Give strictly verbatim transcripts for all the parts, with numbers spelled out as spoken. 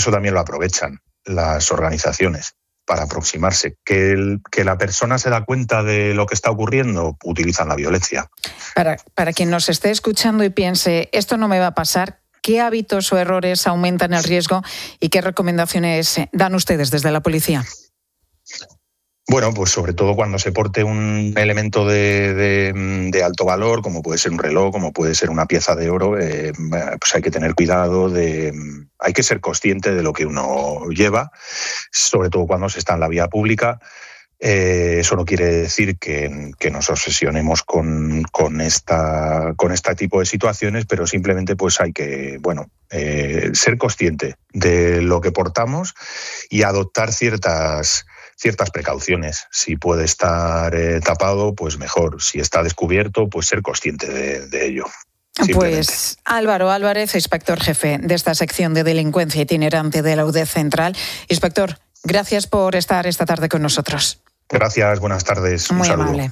eso también lo aprovechan las organizaciones para aproximarse. Que, el, que la persona se da cuenta de lo que está ocurriendo, utilizan la violencia. Para, para quien nos esté escuchando y piense, esto no me va a pasar, ¿qué hábitos o errores aumentan el riesgo y qué recomendaciones dan ustedes desde la policía? Bueno, pues sobre todo cuando se porte un elemento de, de, de alto valor, como puede ser un reloj, como puede ser una pieza de oro, eh, pues hay que tener cuidado, de, hay que ser consciente de lo que uno lleva, sobre todo cuando se está en la vía pública. Eh, eso no quiere decir que, que nos obsesionemos con, con, esta, con este tipo de situaciones, pero simplemente pues hay que, bueno, eh, ser consciente de lo que portamos y adoptar ciertas... ciertas precauciones. Si puede estar eh, tapado, pues mejor. Si está descubierto, pues ser consciente de, de ello. Pues Álvaro Álvarez, inspector jefe de esta sección de delincuencia itinerante de la U D E Central. Inspector, gracias por estar esta tarde con nosotros. Gracias, buenas tardes. Muy Un saludo. amable.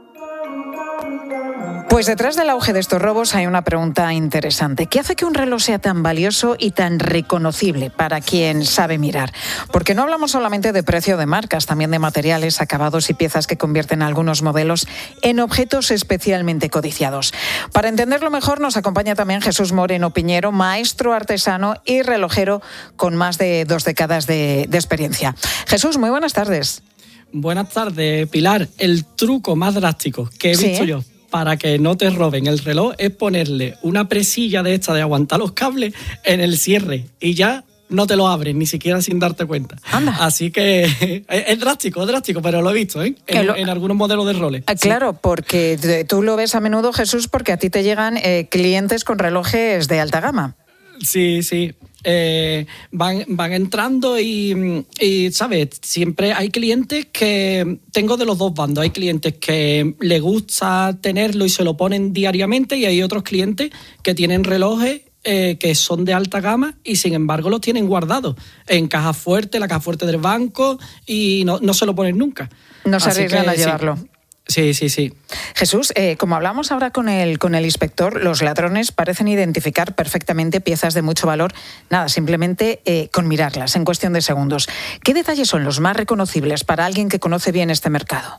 Pues detrás del auge de estos robos hay una pregunta interesante. ¿Qué hace que un reloj sea tan valioso y tan reconocible para quien sabe mirar? Porque no hablamos solamente de precio de marcas, también de materiales, acabados y piezas que convierten a algunos modelos en objetos especialmente codiciados. Para entenderlo mejor nos acompaña también Jesús Moreno Piñero, maestro artesano y relojero con más de dos décadas de, de experiencia. Jesús, muy buenas tardes. Buenas tardes, Pilar. El truco más drástico que he ¿Sí? visto yo para que no te roben el reloj es ponerle una presilla de esta de aguantar los cables en el cierre y ya no te lo abren, ni siquiera sin darte cuenta. Anda. Así que es, es drástico, es drástico, pero lo he visto, ¿eh? En, lo... en algunos modelos de roles. Ah, claro, sí. Porque tú lo ves a menudo, Jesús, porque a ti te llegan eh, clientes con relojes de alta gama. Sí, sí. Eh, van, van entrando y, y, ¿sabes? Siempre hay clientes que... Tengo de los dos bandos. Hay clientes que les gusta tenerlo y se lo ponen diariamente y hay otros clientes que tienen relojes eh, que son de alta gama y sin embargo los tienen guardados en caja fuerte, la caja fuerte del banco y no, no se lo ponen nunca. No se arriesgan a llevarlo. Sí. Sí, sí, sí. Jesús, eh, como hablamos ahora con el, con el inspector, los ladrones parecen identificar perfectamente piezas de mucho valor, nada, simplemente eh, con mirarlas, en cuestión de segundos. ¿Qué detalles son los más reconocibles para alguien que conoce bien este mercado?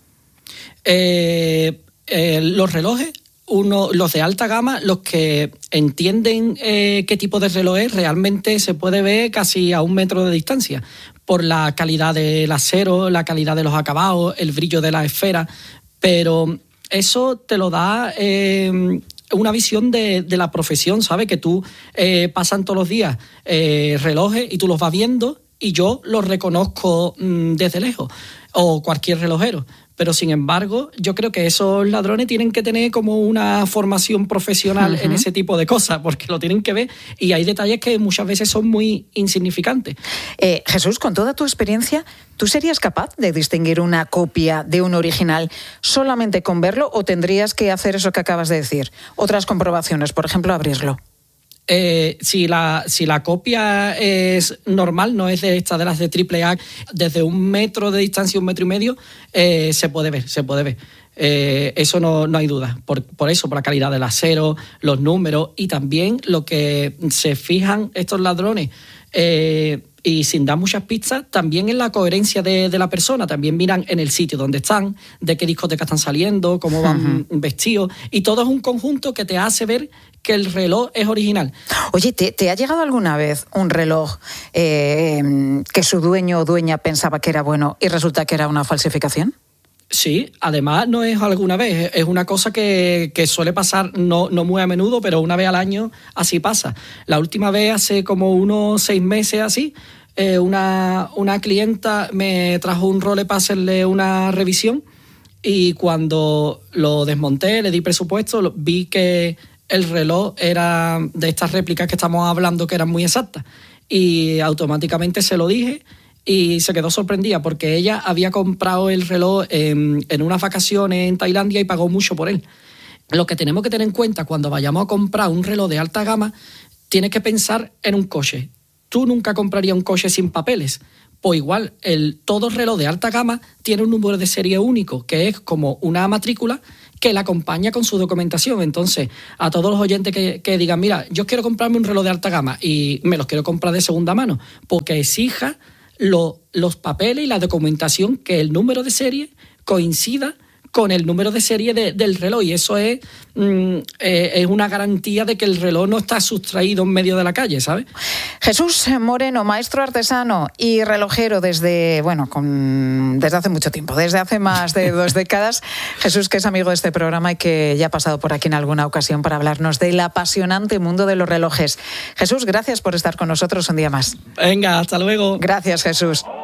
Eh, eh, los relojes, uno, los de alta gama, los que entienden eh, qué tipo de reloj es, realmente se puede ver casi a un metro de distancia, por la calidad del acero, la calidad de los acabados, el brillo de la esfera. Pero eso te lo da eh, una visión de, de la profesión, ¿sabes? Que tú eh, pasan todos los días eh, relojes y tú los vas viendo y yo los reconozco mmm, desde lejos, o cualquier relojero. Pero, sin embargo, yo creo que esos ladrones tienen que tener como una formación profesional uh-huh. en ese tipo de cosas, porque lo tienen que ver y hay detalles que muchas veces son muy insignificantes. Eh, Jesús, con toda tu experiencia, ¿tú serías capaz de distinguir una copia de un original solamente con verlo o tendrías que hacer eso que acabas de decir? Otras comprobaciones, por ejemplo, abrirlo. Eh, si, la, si la copia es normal, no es de esta de las de triple A, desde un metro de distancia, un metro y medio, eh, se puede ver, se puede ver. Eh, eso no, no hay duda. Por, por eso, por la calidad del acero, los números y también lo que se fijan estos ladrones. Eh, y sin dar muchas pistas, también en la coherencia de, de la persona, también miran en el sitio donde están, de qué discoteca están saliendo, cómo van uh-huh. vestidos, y todo es un conjunto que te hace ver que el reloj es original. Oye, ¿te, te ha llegado alguna vez un reloj eh, que su dueño o dueña pensaba que era bueno y resulta que era una falsificación? Sí, además no es alguna vez, es una cosa que, que suele pasar no, no muy a menudo, pero una vez al año así pasa. La última vez, hace como unos seis meses así, eh, una, una clienta me trajo un reloj para hacerle una revisión y cuando lo desmonté, le di presupuesto, vi que el reloj era de estas réplicas que estamos hablando que eran muy exactas y automáticamente se lo dije. Y se quedó sorprendida porque ella había comprado el reloj en, en unas vacaciones en Tailandia y pagó mucho por él. Lo que tenemos que tener en cuenta cuando vayamos a comprar un reloj de alta gama, tienes que pensar en un coche. Tú nunca comprarías un coche sin papeles. Pues igual, el, todo reloj de alta gama tiene un número de serie único, que es como una matrícula que la acompaña con su documentación. Entonces, a todos los oyentes que, que digan, mira, yo quiero comprarme un reloj de alta gama y me los quiero comprar de segunda mano, porque exija lo, los papeles y la documentación que el número de serie coincida con el número de serie de, del reloj, y eso es, mm, eh, es una garantía de que el reloj no está sustraído en medio de la calle, ¿sabes? Jesús Moreno, maestro artesano y relojero desde, bueno, con, desde hace mucho tiempo, desde hace más de dos décadas. Jesús, que es amigo de este programa y que ya ha pasado por aquí en alguna ocasión para hablarnos del apasionante mundo de los relojes. Jesús, gracias por estar con nosotros un día más. Venga, hasta luego. Gracias, Jesús.